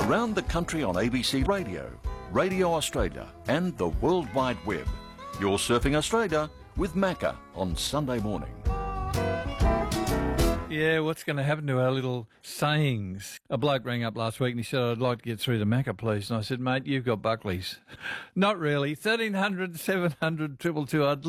Around the country on ABC Radio, Radio Australia and the World Wide Web. You're Surfing Australia with Macca on Sunday morning. Yeah, what's going to happen to our little sayings? A bloke rang up last week and he said, I'd like to get through to Macca, please. And I said, mate, you've got Buckley's. Not really. 1300 700 222. I'd